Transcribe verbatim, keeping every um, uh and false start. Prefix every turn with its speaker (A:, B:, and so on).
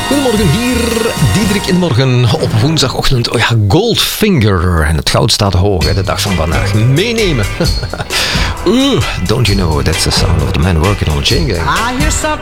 A: Goedemorgen, hier Diederik in de morgen op woensdagochtend. Oh ja, Goldfinger. En het goud staat hoog, hè, de dag van vandaag. Meenemen. Ooh, don't you know that's the sound of the man working on a chain gang.
B: I hear something